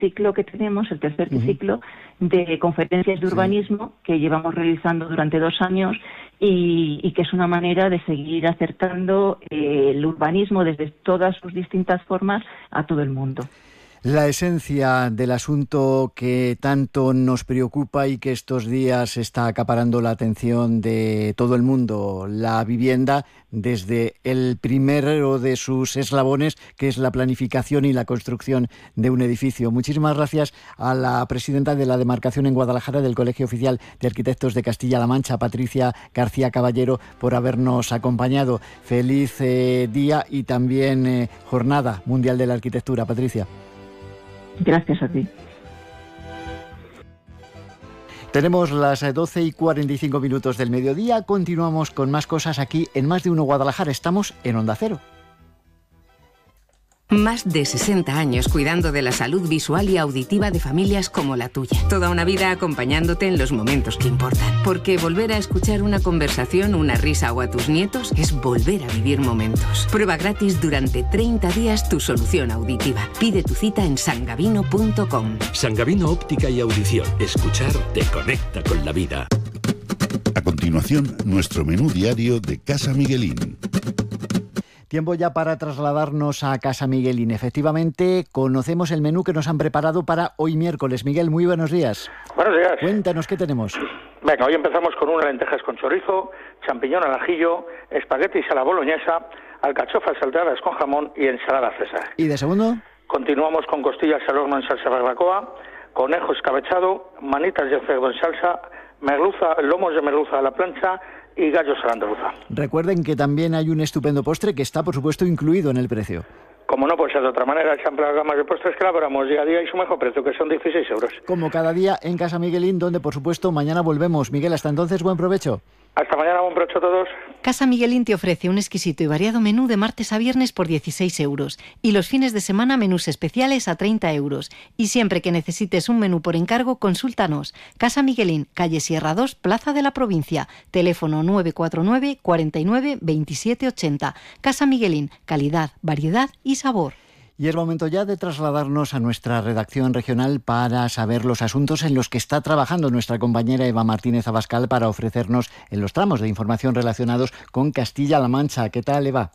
ciclo que tenemos, el tercer ciclo de conferencias de urbanismo que llevamos realizando durante 2 años y que es una manera de seguir acercando el urbanismo desde todas sus distintas formas a todo el mundo. La esencia del asunto que tanto nos preocupa y que estos días está acaparando la atención de todo el mundo, la vivienda, desde el primero de sus eslabones, que es la planificación y la construcción de un edificio. Muchísimas gracias a la presidenta de la demarcación en Guadalajara del Colegio Oficial de Arquitectos de Castilla-La Mancha, Patricia García Caballero, por habernos acompañado. Feliz día y también Jornada Mundial de la Arquitectura. Patricia. Gracias a ti. Tenemos las 12:45 del mediodía. Continuamos con más cosas aquí en Más de Uno Guadalajara. Estamos en Onda Cero. Más de 60 años cuidando de la salud visual y auditiva de familias como la tuya. Toda una vida acompañándote en los momentos que importan. Porque volver a escuchar una conversación, una risa o a tus nietos es volver a vivir momentos. Prueba gratis durante 30 días tu solución auditiva. Pide tu cita en sangavino.com. Sangavino Óptica y Audición. Escuchar te conecta con la vida. A continuación, nuestro menú diario de Casa Miguelín. Tiempo ya para trasladarnos a Casa Miguelín. Efectivamente, conocemos el menú que nos han preparado para hoy miércoles. Miguel, muy buenos días. Buenos días. Cuéntanos, ¿qué tenemos? Venga, hoy empezamos con unas lentejas con chorizo, champiñón al ajillo, espaguetis a la boloñesa, alcachofas salteadas con jamón y ensalada César. ¿Y de segundo? Continuamos con costillas al horno en salsa barbacoa, conejo escabechado, manitas de cerdo en salsa, merluza, lomos de merluza a la plancha y gallos a la andaluza. Recuerden que también hay un estupendo postre que está, por supuesto, incluido en el precio. Como no puede ser de otra manera, echan las gamas de postres que elaboramos día a día y su mejor precio, que son 16 euros. Como cada día en Casa Miguelín, donde, por supuesto, mañana volvemos. Miguel, hasta entonces, buen provecho. Hasta mañana, buen provecho a todos. Casa Miguelín te ofrece un exquisito y variado menú de martes a viernes por 16 euros y los fines de semana menús especiales a 30 euros. Y siempre que necesites un menú por encargo, consúltanos. Casa Miguelín, calle Sierra 2, Plaza de la Provincia. Teléfono 949 49 27 80. Casa Miguelín, calidad, variedad y sabor. Y es momento ya de trasladarnos a nuestra redacción regional para saber los asuntos en los que está trabajando nuestra compañera Eva Martínez Abascal para ofrecernos en los tramos de información relacionados con Castilla-La Mancha. ¿Qué tal, Eva?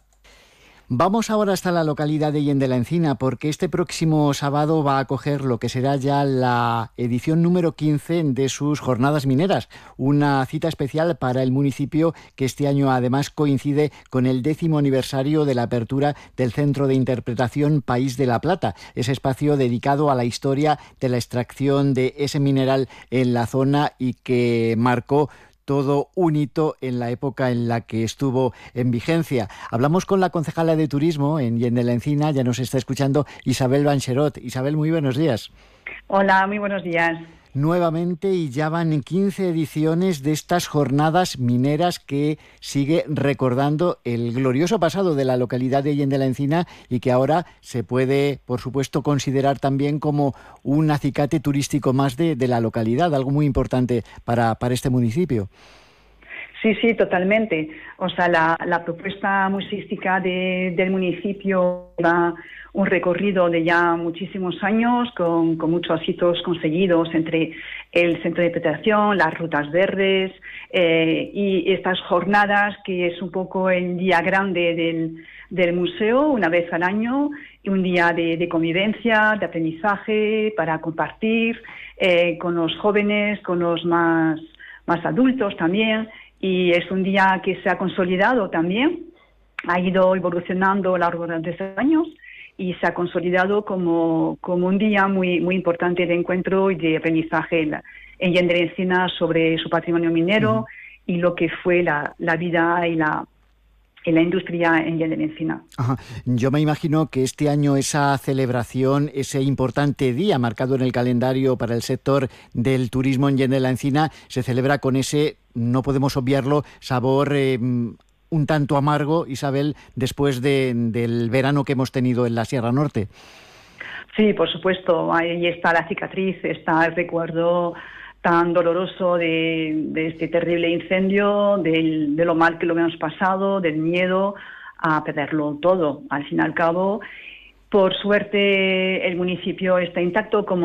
Vamos ahora hasta la localidad de Hien de la Encina, porque este próximo sábado va a acoger lo que será ya la edición número 15 de sus jornadas mineras, una cita especial para el municipio que este año además coincide con el 10º aniversario de la apertura del Centro de Interpretación País de la Plata, ese espacio dedicado a la historia de la extracción de ese mineral en la zona y que marcó todo un hito en la época en la que estuvo en vigencia. Hablamos con la concejala de Turismo en Hien de la Encina, ya nos está escuchando Isabel Bancherot. Isabel, muy buenos días. Hola, muy buenos días. Nuevamente, y ya van 15 ediciones de estas jornadas mineras que sigue recordando el glorioso pasado de la localidad de Hien de la Encina y que ahora se puede, por supuesto, considerar también como un acicate turístico más de la localidad, algo muy importante para este municipio. Sí, totalmente. O sea, la propuesta museística del municipio va un recorrido de ya muchísimos años con muchos hitos conseguidos entre el centro de interpretación, las rutas verdes y estas jornadas que es un poco el día grande del museo, una vez al año, y un día de convivencia, de aprendizaje, para compartir con los jóvenes, con los más adultos también. Y es un día que se ha consolidado también, ha ido evolucionando a lo largo de estos años y se ha consolidado como un día muy importante de encuentro y de aprendizaje en Hien de la Encina sobre su patrimonio minero y lo que fue la vida y la industria en Hien de la Encina. Ajá. Yo me imagino que este año esa celebración, ese importante día marcado en el calendario para el sector del turismo en Hien de la Encina, se celebra con ese, no podemos obviarlo, sabor un tanto amargo, Isabel, después del verano que hemos tenido en la Sierra Norte. Sí, por supuesto, ahí está la cicatriz, está el recuerdo tan doloroso de este terrible incendio, de lo mal que lo hemos pasado, del miedo a perderlo todo, al fin y al cabo, Por suerte el municipio está intacto, como